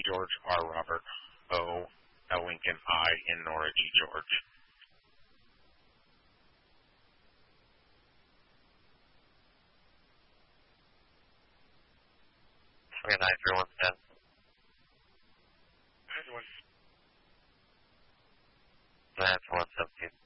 George, R. Robert, O. L. Lincoln, I. in Nora G. George. 293110. 93117.